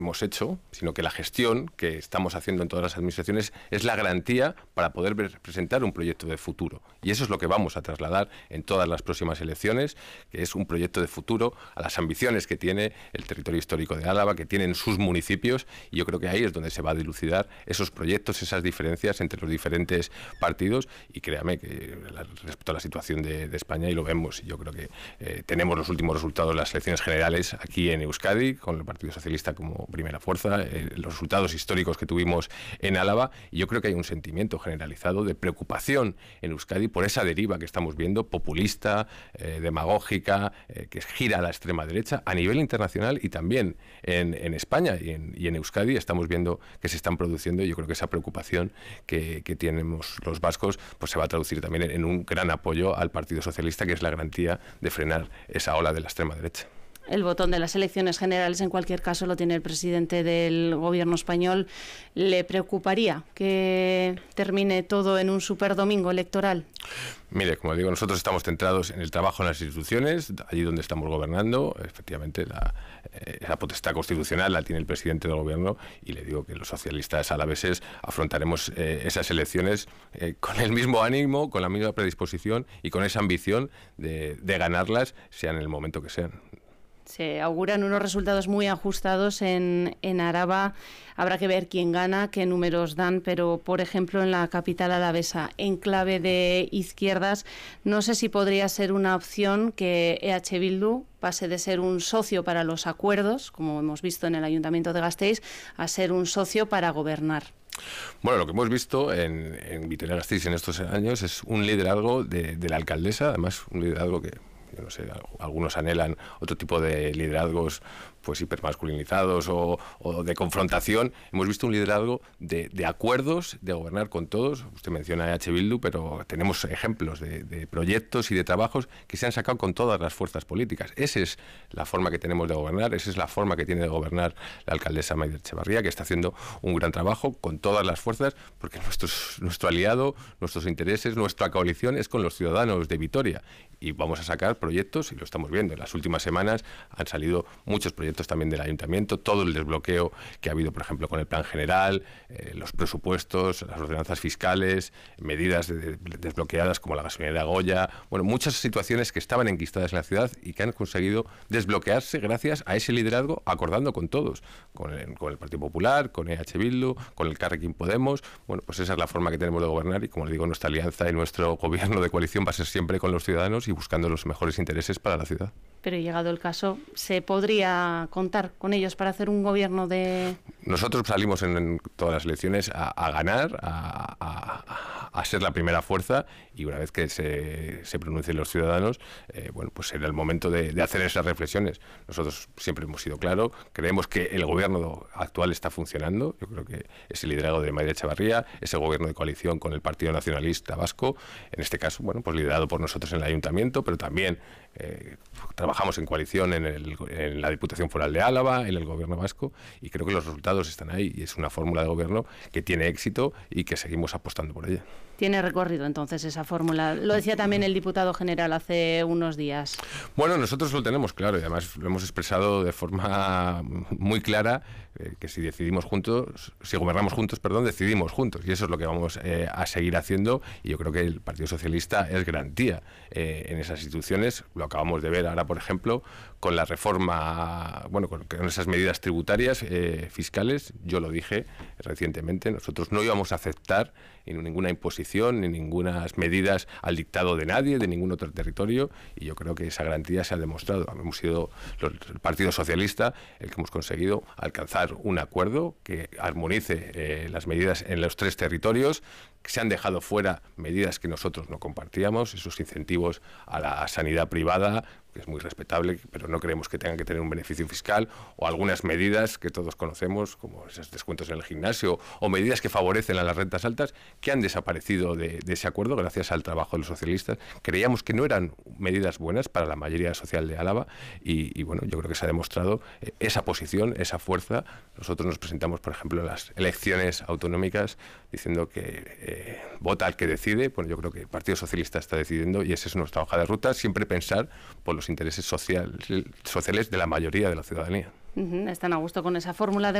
hemos hecho, sino que la gestión que estamos haciendo en todas las administraciones es la garantía para poder presentar un proyecto de futuro. Y eso es lo que vamos a trasladar en todas las próximas elecciones, que es un proyecto de futuro a las ambiciones que tiene el territorio histórico de Álava, que tienen sus municipios, y yo creo que ahí es donde se va a dilucidar esos proyectos, esas diferencias entre los diferentes partidos, y créame que respecto a la situación de España, y lo vemos, yo creo que tenemos los últimos resultados de las elecciones generales aquí en Euskadi, con el Partido Socialista como primera fuerza, los resultados históricos que tuvimos en Álava, y yo creo que hay un sentimiento generalizado de preocupación en Euskadi por esa deriva que estamos viendo, populista, demagógica, que gira a la extrema derecha a nivel internacional, y también en España y en Euskadi estamos viendo que se están produciendo, y yo creo que esa preocupación que tenemos los vascos pues se va a traducir también en un gran apoyo al Partido Socialista, que es la garantía de frenar esa ola de la extrema derecha. El botón de las elecciones generales, en cualquier caso, lo tiene el presidente del gobierno español. ¿Le preocuparía que termine todo en un superdomingo electoral? Mire, como digo, nosotros estamos centrados en el trabajo en las instituciones, allí donde estamos gobernando. Efectivamente, esa potestad constitucional la tiene el presidente del gobierno, y le digo que los socialistas alaveses afrontaremos esas elecciones con el mismo ánimo, con la misma predisposición y con esa ambición de ganarlas, sea en el momento que sean. Se auguran unos resultados muy ajustados en Araba. Habrá que ver quién gana, qué números dan, pero, por ejemplo, en la capital alavesa, en clave de izquierdas, no sé si podría ser una opción que EH Bildu pase de ser un socio para los acuerdos, como hemos visto en el Ayuntamiento de Gasteiz, a ser un socio para gobernar. Bueno, lo que hemos visto en Vitoria-Gasteiz en estos años es un liderazgo de la alcaldesa, además un liderazgo que, yo no sé, algunos anhelan otro tipo de liderazgos pues hipermasculinizados o de confrontación. Hemos visto un liderazgo de acuerdos, de gobernar con todos. Usted menciona a EH Bildu, pero tenemos ejemplos de proyectos y de trabajos que se han sacado con todas las fuerzas políticas. Esa es la forma que tenemos de gobernar, esa es la forma que tiene de gobernar la alcaldesa Maider Etxebarria, que está haciendo un gran trabajo con todas las fuerzas, porque nuestro aliado, nuestros intereses, nuestra coalición es con los ciudadanos de Vitoria, y vamos a sacar proyectos, y lo estamos viendo. En las últimas semanas han salido muchos proyectos también del ayuntamiento, todo el desbloqueo que ha habido, por ejemplo, con el plan general, los presupuestos, las ordenanzas fiscales, medidas desbloqueadas como la gasolinera Goya, bueno, muchas situaciones que estaban enquistadas en la ciudad y que han conseguido desbloquearse gracias a ese liderazgo, acordando con todos, con el Partido Popular, con EH Bildu, con el Carrequín Podemos. Bueno, pues esa es la forma que tenemos de gobernar, y como le digo, nuestra alianza y nuestro gobierno de coalición va a ser siempre con los ciudadanos y buscando los mejores intereses para la ciudad. Pero llegado el caso, ¿se podría contar con ellos para hacer un gobierno de...? Nosotros salimos en todas las elecciones a ganar, a ser la primera fuerza, y una vez que se pronuncien los ciudadanos, bueno, pues será el momento de hacer esas reflexiones. Nosotros siempre hemos sido claros, creemos que el gobierno actual está funcionando. Yo creo que ese liderazgo de Maider Etxebarria, ese gobierno de coalición con el Partido Nacionalista Vasco, en este caso, bueno, pues liderado por nosotros en el Ayuntamiento, pero también trabajamos en coalición en la Diputación Foral de Álava, en el Gobierno vasco, y creo que los resultados están ahí, y es una fórmula de gobierno que tiene éxito y que seguimos apostando por ella. Tiene recorrido entonces esa fórmula. Lo decía también el diputado general hace unos días. Bueno, nosotros lo tenemos claro, y además lo hemos expresado de forma muy clara, que si decidimos juntos, si gobernamos juntos, perdón, decidimos juntos, y eso es lo que vamos a seguir haciendo, y yo creo que el Partido Socialista es garantía en esas instituciones. Lo acabamos de ver ahora, por ejemplo, con la reforma, bueno, con esas medidas tributarias, fiscales. Yo lo dije recientemente, nosotros no íbamos a aceptar ninguna imposición ni ninguna medidas al dictado de nadie, de ningún otro territorio, y yo creo que esa garantía se ha demostrado. Hemos sido el Partido Socialista el que hemos conseguido alcanzar un acuerdo que armonice las medidas en los 3 territorios, que se han dejado fuera medidas que nosotros no compartíamos, esos incentivos a la sanidad privada, que es muy respetable, pero no creemos que tengan que tener un beneficio fiscal, o algunas medidas que todos conocemos, como esos descuentos en el gimnasio, o medidas que favorecen a las rentas altas, que han desaparecido de ese acuerdo gracias al trabajo de los socialistas. Creíamos que no eran medidas buenas para la mayoría social de Álava, y bueno, yo creo que se ha demostrado esa posición, esa fuerza. Nosotros nos presentamos, por ejemplo, en las elecciones autonómicas diciendo que vota al que decide. Bueno, yo creo que el Partido Socialista está decidiendo, y esa es nuestra hoja de ruta, siempre pensar por los intereses sociales de la mayoría de la ciudadanía. Están a gusto con esa fórmula de